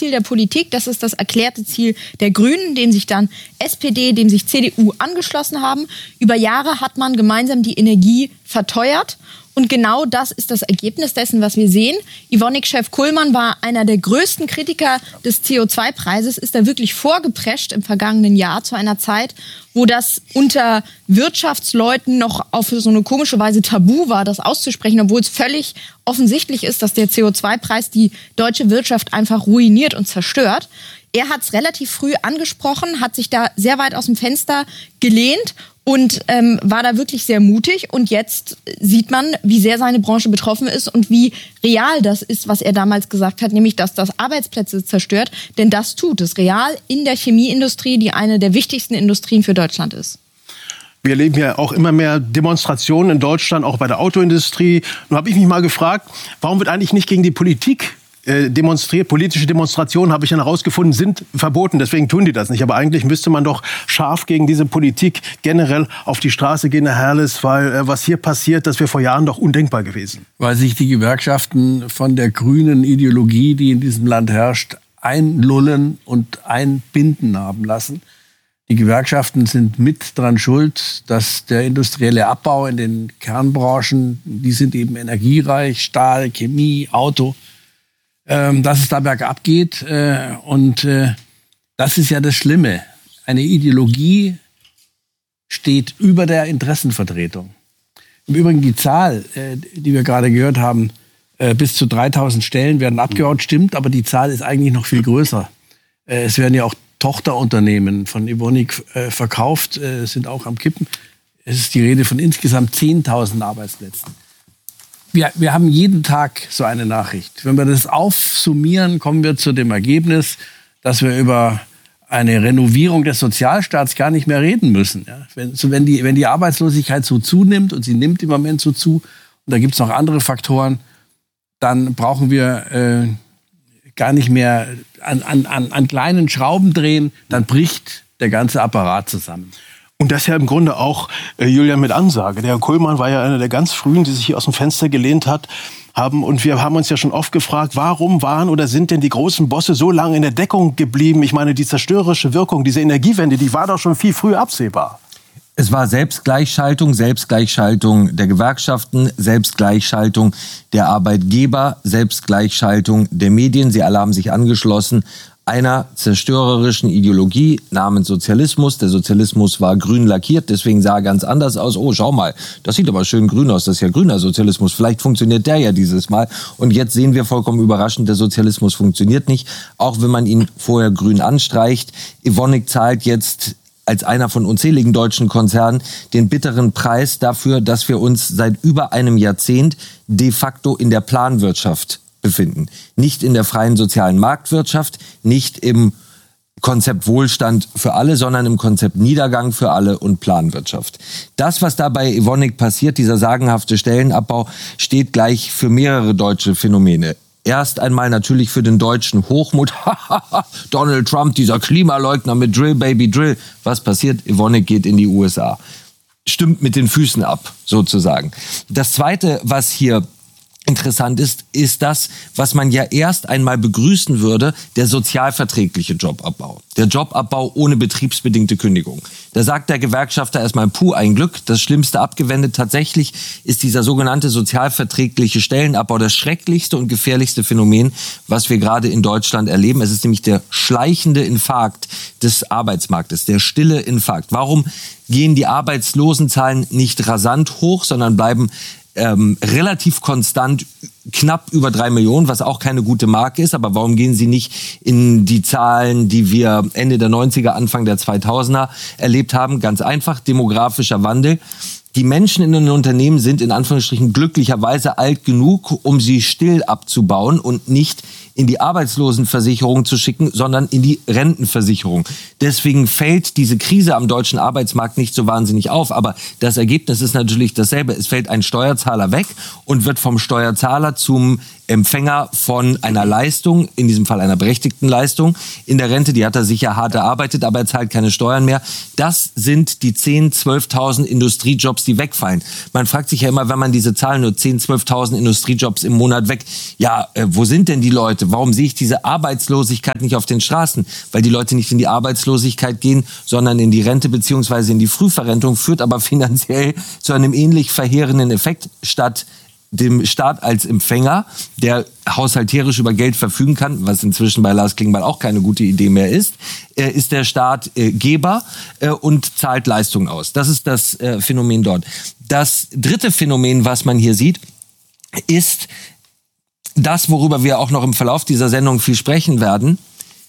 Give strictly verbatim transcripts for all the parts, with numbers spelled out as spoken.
Ziel der Politik, das ist das erklärte Ziel der Grünen, dem sich dann S P D, dem sich C D U angeschlossen haben. Über Jahre hat man gemeinsam die Energie verteuert. Und genau das ist das Ergebnis dessen, was wir sehen. Evonik-Chef Kullmann war einer der größten Kritiker des C O zwei Preises, ist da wirklich vorgeprescht im vergangenen Jahr zu einer Zeit, wo das unter Wirtschaftsleuten noch auf so eine komische Weise tabu war, das auszusprechen, obwohl es völlig offensichtlich ist, dass der C O zwei Preis die deutsche Wirtschaft einfach ruiniert und zerstört. Er hat es relativ früh angesprochen, hat sich da sehr weit aus dem Fenster gelehnt und ähm, war da wirklich sehr mutig. Und jetzt sieht man, wie sehr seine Branche betroffen ist und wie real das ist, was er damals gesagt hat, nämlich, dass das Arbeitsplätze zerstört. Denn das tut es real in der Chemieindustrie, die eine der wichtigsten Industrien für Deutschland ist. Wir erleben ja auch immer mehr Demonstrationen in Deutschland, auch bei der Autoindustrie. Nun habe ich mich mal gefragt, warum wird eigentlich nicht gegen die Politik demonstriert? Politische Demonstrationen, habe ich dann herausgefunden, sind verboten. Deswegen tun die das nicht. Aber eigentlich müsste man doch scharf gegen diese Politik generell auf die Straße gehen, Herr Herles, weil äh, was hier passiert, das wäre vor Jahren doch undenkbar gewesen. Weil sich die Gewerkschaften von der grünen Ideologie, die in diesem Land herrscht, einlullen und einbinden haben lassen. Die Gewerkschaften sind mit dran schuld, dass der industrielle Abbau in den Kernbranchen, die sind eben energiereich, Stahl, Chemie, Auto, dass es da bergab geht. Und das ist ja das Schlimme. Eine Ideologie steht über der Interessenvertretung. Im Übrigen die Zahl, die wir gerade gehört haben, bis zu dreitausend Stellen werden abgebaut, stimmt, aber die Zahl ist eigentlich noch viel größer. Es werden ja auch Tochterunternehmen von Evonik verkauft, sind auch am Kippen. Es ist die Rede von insgesamt zehntausend Arbeitsplätzen. Wir, wir haben jeden Tag so eine Nachricht. Wenn wir das aufsummieren, kommen wir zu dem Ergebnis, dass wir über eine Renovierung des Sozialstaats gar nicht mehr reden müssen. Ja? Wenn, so wenn, die, wenn die Arbeitslosigkeit so zunimmt, und sie nimmt im Moment so zu, und da gibt es noch andere Faktoren, dann brauchen wir äh, gar nicht mehr an, an, an, an kleinen Schrauben drehen, dann bricht der ganze Apparat zusammen. Und das ja im Grunde auch, äh, Julian, mit Ansage. Der Herr Kullmann war ja einer der ganz Frühen, die sich hier aus dem Fenster gelehnt hat, haben. Und wir haben uns ja schon oft gefragt, warum waren oder sind denn die großen Bosse so lange in der Deckung geblieben? Ich meine, die zerstörerische Wirkung, diese Energiewende, die war doch schon viel früher absehbar. Es war Selbstgleichschaltung, Selbstgleichschaltung der Gewerkschaften, Selbstgleichschaltung der Arbeitgeber, Selbstgleichschaltung der Medien. Sie alle haben sich angeschlossen einer zerstörerischen Ideologie namens Sozialismus. Der Sozialismus war grün lackiert, deswegen sah er ganz anders aus. Oh, schau mal, das sieht aber schön grün aus, das ist ja grüner Sozialismus. Vielleicht funktioniert der ja dieses Mal. Und jetzt sehen wir vollkommen überraschend, der Sozialismus funktioniert nicht, auch wenn man ihn vorher grün anstreicht. Evonik zahlt jetzt als einer von unzähligen deutschen Konzernen den bitteren Preis dafür, dass wir uns seit über einem Jahrzehnt de facto in der Planwirtschaft befinden. Nicht in der freien sozialen Marktwirtschaft, nicht im Konzept Wohlstand für alle, sondern im Konzept Niedergang für alle und Planwirtschaft. Das, was da bei Evonik passiert, dieser sagenhafte Stellenabbau, steht gleich für mehrere deutsche Phänomene. Erst einmal natürlich für den deutschen Hochmut. Donald Trump, dieser Klimaleugner mit Drill, Baby, Drill. Was passiert? Evonik geht in die U S A. Stimmt mit den Füßen ab, sozusagen. Das Zweite, was hier interessant ist, ist das, was man ja erst einmal begrüßen würde, der sozialverträgliche Jobabbau. Der Jobabbau ohne betriebsbedingte Kündigung. Da sagt der Gewerkschafter erstmal, puh, ein Glück, das Schlimmste abgewendet. Tatsächlich ist dieser sogenannte sozialverträgliche Stellenabbau das schrecklichste und gefährlichste Phänomen, was wir gerade in Deutschland erleben. Es ist nämlich der schleichende Infarkt des Arbeitsmarktes, der stille Infarkt. Warum gehen die Arbeitslosenzahlen nicht rasant hoch, sondern bleiben Ähm, relativ konstant knapp über drei Millionen, was auch keine gute Marke ist. Aber warum gehen sie nicht in die Zahlen, die wir Ende der neunziger, Anfang der zweitausender erlebt haben? Ganz einfach, demografischer Wandel. Die Menschen in den Unternehmen sind in Anführungsstrichen glücklicherweise alt genug, um sie still abzubauen und nicht in die Arbeitslosenversicherung zu schicken, sondern in die Rentenversicherung. Deswegen fällt diese Krise am deutschen Arbeitsmarkt nicht so wahnsinnig auf. Aber das Ergebnis ist natürlich dasselbe. Es fällt ein Steuerzahler weg und wird vom Steuerzahler zum Empfänger von einer Leistung, in diesem Fall einer berechtigten Leistung. In der Rente, die hat er sicher hart erarbeitet, aber er zahlt keine Steuern mehr. Das sind die zehntausend, zwölftausend Industriejobs, die wegfallen. Man fragt sich ja immer, wenn man diese Zahlen, nur zehntausend, zwölftausend Industriejobs im Monat weg, ja, äh, wo sind denn die Leute? Warum sehe ich diese Arbeitslosigkeit nicht auf den Straßen? Weil die Leute nicht in die Arbeitslosigkeit gehen, sondern in die Rente beziehungsweise in die Frühverrentung, führt aber finanziell zu einem ähnlich verheerenden Effekt. Statt dem Staat als Empfänger, der haushalterisch über Geld verfügen kann, was inzwischen bei Lars Klingbeil auch keine gute Idee mehr ist, äh, ist der Staat äh, Geber äh, und zahlt Leistungen aus. Das ist das äh, Phänomen dort. Das dritte Phänomen, was man hier sieht, ist das, worüber wir auch noch im Verlauf dieser Sendung viel sprechen werden.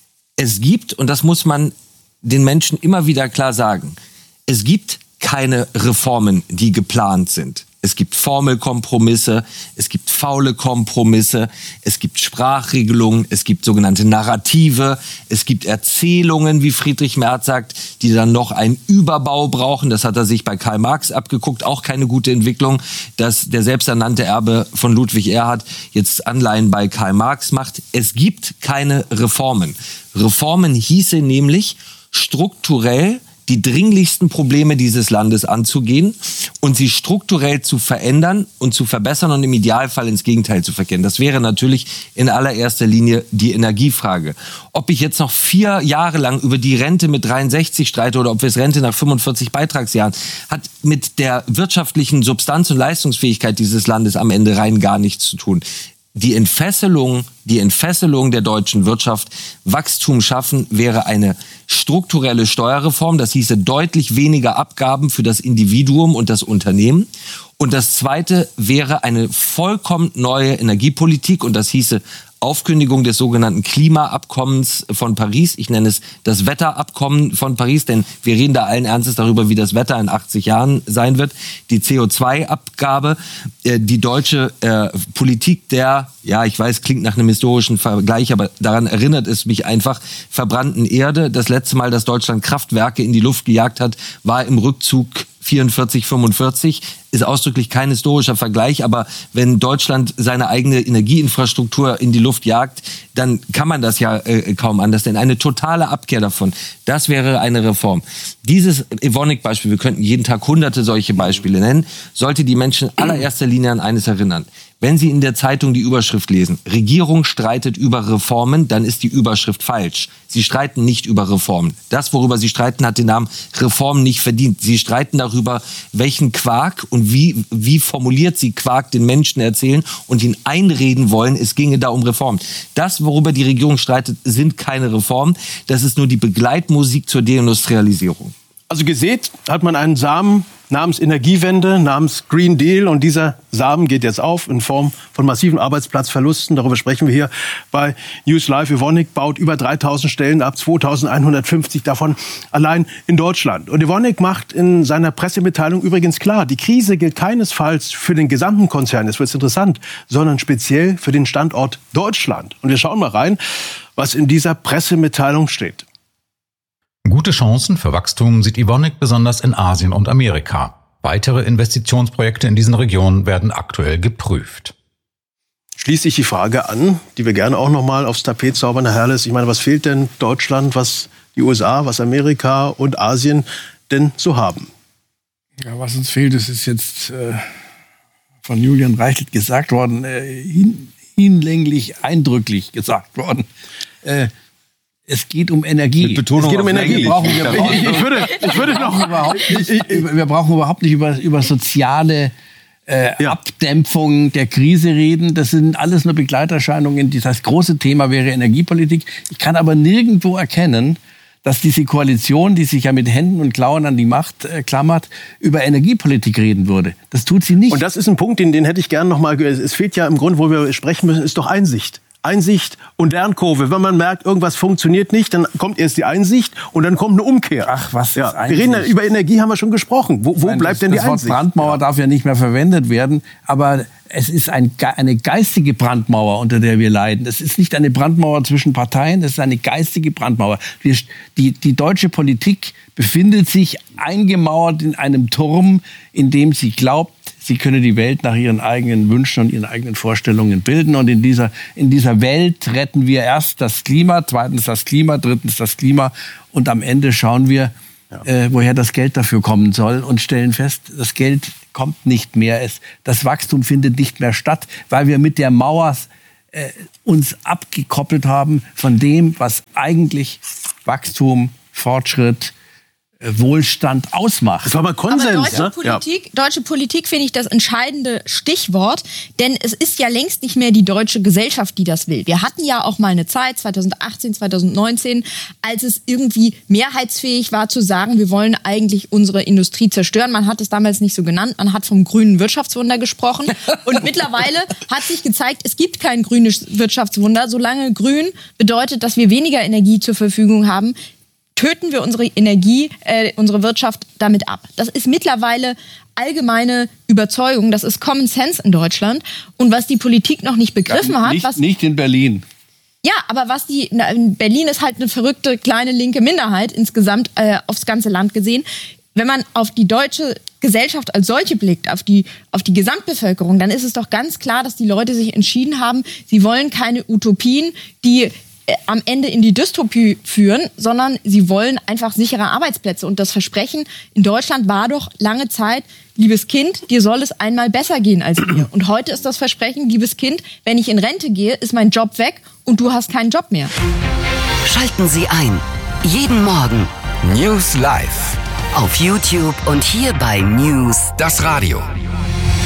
Es gibt, und das muss man den Menschen immer wieder klar sagen, es gibt keine Reformen, die geplant sind. Es gibt Formelkompromisse, es gibt faule Kompromisse, es gibt Sprachregelungen, es gibt sogenannte Narrative, es gibt Erzählungen, wie Friedrich Merz sagt, die dann noch einen Überbau brauchen. Das hat er sich bei Karl Marx abgeguckt, auch keine gute Entwicklung, dass der selbsternannte Erbe von Ludwig Erhard jetzt Anleihen bei Karl Marx macht. Es gibt keine Reformen. Reformen hieße nämlich strukturell die dringlichsten Probleme dieses Landes anzugehen und sie strukturell zu verändern und zu verbessern und im Idealfall ins Gegenteil zu verkehren. Das wäre natürlich in allererster Linie die Energiefrage. Ob ich jetzt noch vier Jahre lang über die Rente mit dreiundsechzig streite oder ob wir es Rente nach fünfundvierzig Beitragsjahren, hat mit der wirtschaftlichen Substanz und Leistungsfähigkeit dieses Landes am Ende rein gar nichts zu tun. Die Entfesselung, die Entfesselung der deutschen Wirtschaft, Wachstum schaffen, wäre eine strukturelle Steuerreform. Das hieße deutlich weniger Abgaben für das Individuum und das Unternehmen. Und das Zweite wäre eine vollkommen neue Energiepolitik. Und das hieße Aufkündigung des sogenannten Klimaabkommens von Paris. Ich nenne es das Wetterabkommen von Paris, denn wir reden da allen Ernstes darüber, wie das Wetter in achtzig Jahren sein wird. Die C O zwei Abgabe, äh, die deutsche äh, Politik der, ja, ich weiß, klingt nach einem historischen Vergleich, aber daran erinnert es mich einfach, verbrannten Erde. Das letzte Mal, dass Deutschland Kraftwerke in die Luft gejagt hat, war im Rückzug vierundvierzig, fünfundvierzig, ist ausdrücklich kein historischer Vergleich, aber wenn Deutschland seine eigene Energieinfrastruktur in die Luft jagt, dann kann man das ja äh, kaum anders, denn eine totale Abkehr davon, das wäre eine Reform. Dieses Evonik-Beispiel, wir könnten jeden Tag hunderte solche Beispiele nennen, sollte die Menschen in allererster Linie an eines erinnern. Wenn Sie in der Zeitung die Überschrift lesen, Regierung streitet über Reformen, dann ist die Überschrift falsch. Sie streiten nicht über Reformen. Das, worüber Sie streiten, hat den Namen Reform nicht verdient. Sie streiten darüber, welchen Quark und wie, wie formuliert Sie Quark den Menschen erzählen und ihnen einreden wollen, es ginge da um Reformen. Das, worüber die Regierung streitet, sind keine Reformen. Das ist nur die Begleitmusik zur Deindustrialisierung. Also gesät hat man einen Samen namens Energiewende, namens Green Deal. Und dieser Samen geht jetzt auf in Form von massiven Arbeitsplatzverlusten. Darüber sprechen wir hier bei News Live. Evonik baut über dreitausend Stellen ab, zweitausendeinhundertfünfzig davon allein in Deutschland. Und Evonik macht in seiner Pressemitteilung übrigens klar, die Krise gilt keinesfalls für den gesamten Konzern, jetzt wird es interessant, sondern speziell für den Standort Deutschland. Und wir schauen mal rein, was in dieser Pressemitteilung steht. Gute Chancen für Wachstum sieht Evonik besonders in Asien und Amerika. Weitere Investitionsprojekte in diesen Regionen werden aktuell geprüft. Schließt sich die Frage an, die wir gerne auch noch mal aufs Tapet zaubern, Herr Herles. Ich meine, was fehlt denn Deutschland, was die U S A, was Amerika und Asien denn so haben? Ja, was uns fehlt, das ist jetzt äh, von Julian Reichelt gesagt worden, äh, hin, hinlänglich eindrücklich gesagt worden. Äh, Es geht um Energie. Mit Betonung es geht um auf Energie. Wir brauchen, wir brauchen, Ich, ich, würde, ich würde noch überhaupt nicht, wir brauchen überhaupt nicht über, über soziale äh, Ja. Abdämpfung der Krise reden. Das sind alles nur Begleiterscheinungen. Das große Thema wäre Energiepolitik. Ich kann aber nirgendwo erkennen, dass diese Koalition, die sich ja mit Händen und Klauen an die Macht äh, klammert, über Energiepolitik reden würde. Das tut sie nicht. Und das ist ein Punkt, den, den hätte ich gerne noch mal. Es fehlt ja im Grunde, wo wir sprechen müssen, ist doch Einsicht. Einsicht und Lernkurve. Wenn man merkt, irgendwas funktioniert nicht, dann kommt erst die Einsicht und dann kommt eine Umkehr. Ach, was ist ja, Einsicht? wir reden ja, über Energie haben wir schon gesprochen. Wo, wo Nein, bleibt das, denn die das Wort Einsicht? Brandmauer Ja. darf ja nicht mehr verwendet werden, aber es ist ein, eine geistige Brandmauer, unter der wir leiden. Es ist nicht eine Brandmauer zwischen Parteien, es ist eine geistige Brandmauer. Wir, die, die deutsche Politik befindet sich eingemauert in einem Turm, in dem sie glaubt, sie könne die Welt nach ihren eigenen Wünschen und ihren eigenen Vorstellungen bilden. Und in dieser, in dieser Welt retten wir erst das Klima, zweitens das Klima, drittens das Klima. Und am Ende schauen wir, ja. äh, woher das Geld dafür kommen soll und stellen fest, das Geld kommt nicht mehr. Es, das Wachstum findet nicht mehr statt, weil wir mit der Mauer äh, uns abgekoppelt haben von dem, was eigentlich Wachstum, Fortschritt, Wohlstand ausmacht. Das war mal Konsens. Aber deutsche ne? Politik, ja. deutsche Politik finde ich das entscheidende Stichwort, denn es ist ja längst nicht mehr die deutsche Gesellschaft, die das will. Wir hatten ja auch mal eine Zeit, zwanzig achtzehn, zwanzig neunzehn, als es irgendwie mehrheitsfähig war zu sagen, wir wollen eigentlich unsere Industrie zerstören. Man hat es damals nicht so genannt, man hat vom grünen Wirtschaftswunder gesprochen und mittlerweile hat sich gezeigt, es gibt kein grünes Wirtschaftswunder. Solange grün bedeutet, dass wir weniger Energie zur Verfügung haben, töten wir unsere Energie, äh, unsere Wirtschaft damit ab. Das ist mittlerweile allgemeine Überzeugung, das ist Common Sense in Deutschland. Und was die Politik noch nicht begriffen ja, hat... Nicht, was, nicht in Berlin. Ja, aber was die... Na, in Berlin ist halt eine verrückte kleine linke Minderheit insgesamt äh, aufs ganze Land gesehen. Wenn man auf die deutsche Gesellschaft als solche blickt, auf die, auf die Gesamtbevölkerung, dann ist es doch ganz klar, dass die Leute sich entschieden haben, sie wollen keine Utopien, die am Ende in die Dystopie führen, sondern sie wollen einfach sichere Arbeitsplätze. Und das Versprechen in Deutschland war doch lange Zeit, liebes Kind, dir soll es einmal besser gehen als mir. Und heute ist das Versprechen, liebes Kind, wenn ich in Rente gehe, ist mein Job weg und du hast keinen Job mehr. Schalten Sie ein. Jeden Morgen News Live. Auf YouTube und hier bei News, das Radio.